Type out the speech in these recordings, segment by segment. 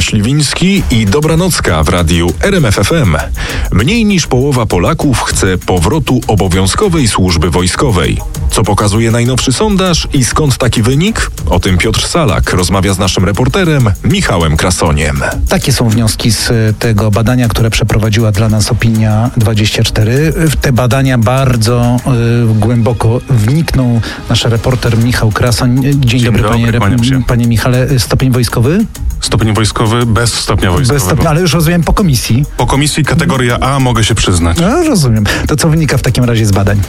Śliwiński i Dobranocka w radiu RMF FM. Mniej niż połowa Polaków chce powrotu obowiązkowej służby wojskowej. Co pokazuje najnowszy sondaż i skąd taki wynik? O tym Piotr Salak rozmawia z naszym reporterem Michałem Krasoniem. Takie są wnioski z tego badania, które przeprowadziła dla nas Opinia24. W te badania bardzo głęboko wniknął nasz reporter Michał Krasoń. Dzień dobry, panie Michale. Stopień wojskowy? Stopień wojskowy bez stopnia wojskowego. Bez stopnia, ale już rozumiem po komisji. Po komisji kategoria A mogę się przyznać. No, rozumiem. To co wynika w takim razie z badań?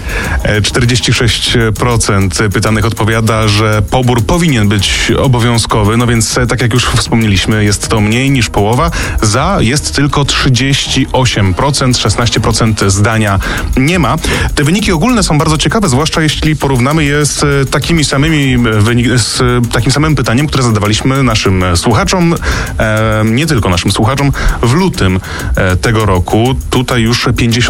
46% pytanych odpowiada, że pobór powinien być obowiązkowy, no więc tak jak już wspomnieliśmy, jest to mniej niż połowa. Za jest tylko 38%, 16% zdania nie ma. Te wyniki ogólne są bardzo ciekawe, zwłaszcza jeśli porównamy je z takim samym pytaniem, które zadawaliśmy naszym słuchaczom, nie tylko naszym słuchaczom, w lutym tego roku. Tutaj już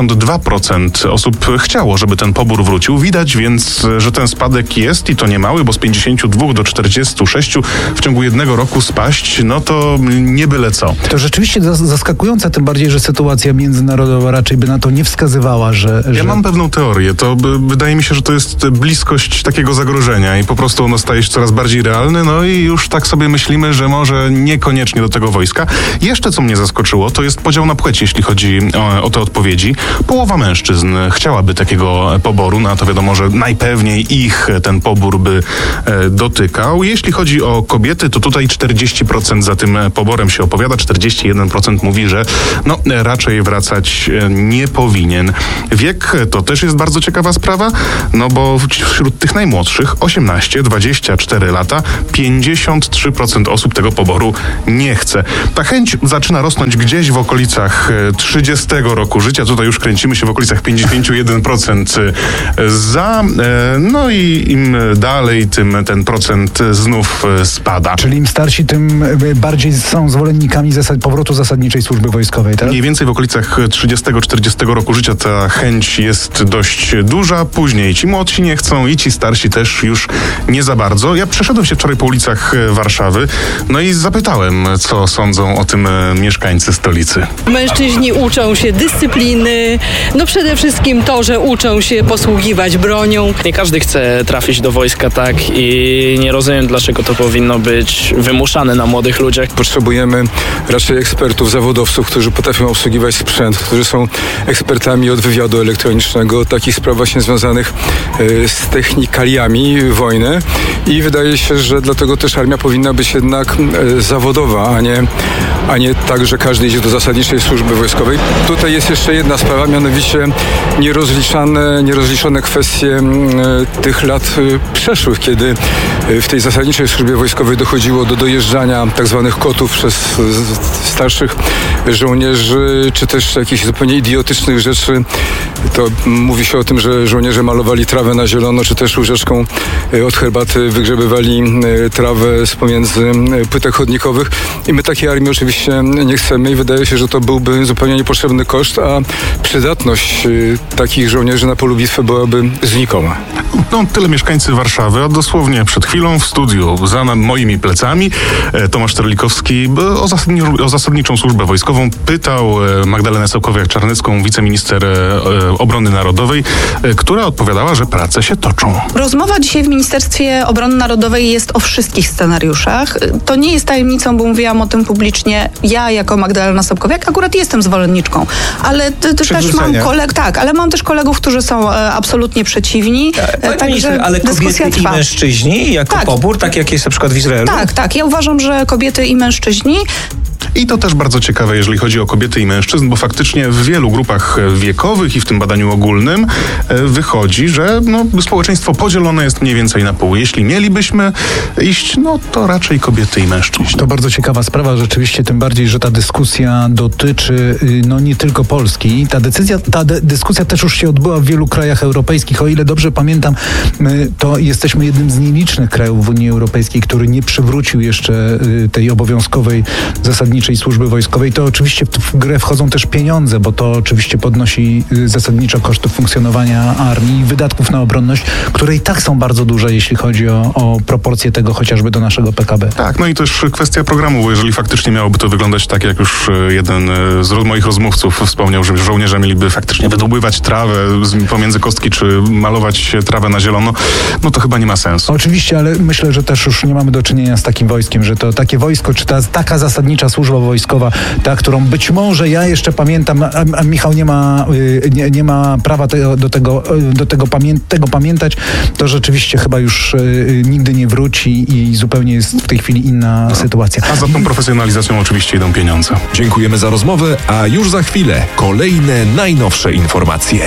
52% osób chciało, żeby ten pobór wrócił. Widać więc, że ten spadek jest i to nie mały, bo z 52 do 46 w ciągu jednego roku spaść, no to nie byle co. To rzeczywiście zaskakujące, tym bardziej, że sytuacja międzynarodowa raczej by na to nie wskazywała, że... Ja mam pewną teorię. Wydaje mi się, że to jest bliskość takiego zagrożenia i po prostu ono staje się coraz bardziej realne, no i już tak sobie myślimy, że może niekoniecznie do tego wojska. Jeszcze co mnie zaskoczyło, to jest podział na płeć, jeśli chodzi o te odpowiedzi. Połowa mężczyzn chciałaby takiego poboru, no to wiadomo, że najpewniej ich ten pobór by dotykał. Jeśli chodzi o kobiety, to tutaj 40% za tym poborem się opowiada, 41% mówi, że raczej wracać nie powinien. Wiek to też jest bardzo ciekawa sprawa, no bo wśród tych najmłodszych 18-24 lata 53% osób tego poboru nie chce. Ta chęć zaczyna rosnąć gdzieś w okolicach 30 roku życia. Tutaj już kręcimy się w okolicach 51% za. No i im dalej, tym ten procent znów spada. Czyli im starsi, tym bardziej są zwolennikami powrotu zasadniczej służby wojskowej, tak? Mniej więcej w okolicach 30-40 roku życia ta chęć jest dość duża. Później ci młodsi nie chcą i ci starsi też już nie za bardzo. Ja przeszedłem się wczoraj po ulicach Warszawy, no i zapytałem, co sądzą o tym mieszkańcy stolicy. Mężczyźni uczą się dyscypliny, przede wszystkim to, że uczą się posługiwać bronią. Nie każdy chce trafić do wojska, tak? I nie rozumiem, dlaczego to powinno być wymuszane na młodych ludziach. Potrzebujemy raczej ekspertów, zawodowców, którzy potrafią obsługiwać sprzęt, którzy są ekspertami od wywiadu elektronicznego, takich spraw właśnie związanych z technikaliami wojny i wydaje się, że dlatego też armia powinna być jednak zawodowa, a nie tak, że każdy idzie do zasadniczej służby wojskowej. Tutaj jest jeszcze jedna sprawa, mianowicie nierozliczone kwestie tych lat przeszłych, kiedy w tej zasadniczej służbie wojskowej dochodziło do dojeżdżania tak zwanych kotów przez starszych żołnierzy, czy też jakichś zupełnie idiotycznych rzeczy. To mówi się o tym, że żołnierze malowali trawę na zielono, czy też łyżeczką od herbaty wygrzebywali trawę z pomiędzy płytek chodnikowych. I my takiej armii oczywiście nie chcemy i wydaje się, że to byłby zupełnie niepotrzebny koszt, a przydatność takich żołnierzy na polu bitwy byłaby znikoma. Tyle mieszkańcy Warszawy, a dosłownie przed chwilą w studiu za moimi plecami Tomasz Terlikowski o zasadniczą służbę wojskową pytał Magdalenę Sołkowiak-Czarnecką, wiceminister obrony narodowej, która odpowiadała, że prace się toczą. Rozmowa dzisiaj w Ministerstwie Obrony Narodowej jest o wszystkich scenariuszach. To nie jest tajemnicą, bo mówiłam o tym publicznie. Ja jako Magdalena Sołkowiak akurat jestem zwolenniczką, ale też mam też kolegów, którzy są absolutnie przeciwni. Także ale kobiety i mężczyźni jako pobór, tak jak jest na przykład w Izraelu? Tak. Ja uważam, że kobiety i mężczyźni. I to też bardzo ciekawe, jeżeli chodzi o kobiety i mężczyzn, bo faktycznie w wielu grupach wiekowych i w tym badaniu ogólnym wychodzi, że społeczeństwo podzielone jest mniej więcej na pół. Jeśli mielibyśmy iść, to raczej kobiety i mężczyźni. To bardzo ciekawa sprawa rzeczywiście, tym bardziej, że ta dyskusja dotyczy nie tylko Polski. Ta dyskusja też już się odbyła w wielu krajach europejskich. O ile dobrze pamiętam, to jesteśmy jednym z nielicznych krajów w Unii Europejskiej, który nie przywrócił jeszcze tej obowiązkowej zasadniczej zasadniczej służby wojskowej, to oczywiście w grę wchodzą też pieniądze, bo to oczywiście podnosi zasadniczo koszty funkcjonowania armii i wydatków na obronność, które i tak są bardzo duże, jeśli chodzi o proporcje tego chociażby do naszego PKB. Tak, no i też kwestia programu, bo jeżeli faktycznie miałoby to wyglądać tak, jak już jeden z moich rozmówców wspomniał, że żołnierze mieliby faktycznie wydobywać trawę pomiędzy kostki, czy malować trawę na zielono, no to chyba nie ma sensu. Oczywiście, ale myślę, że też już nie mamy do czynienia z takim wojskiem, że to takie wojsko, czy taka zasadnicza służba wojskowa, ta, którą być może ja jeszcze pamiętam, a Michał nie ma prawa tego pamiętać, to rzeczywiście chyba już nigdy nie wróci i zupełnie jest w tej chwili inna sytuacja. A za tą profesjonalizacją oczywiście idą pieniądze. Dziękujemy za rozmowę, a już za chwilę kolejne najnowsze informacje.